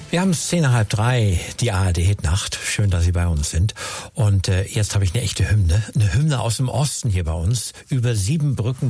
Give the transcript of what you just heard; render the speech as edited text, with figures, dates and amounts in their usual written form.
Wir haben es 2:10, die ARD-Hitnacht. Schön, dass Sie bei uns sind. Und jetzt habe ich eine echte Hymne. Eine Hymne aus dem Osten hier bei uns. Über 7 Brücken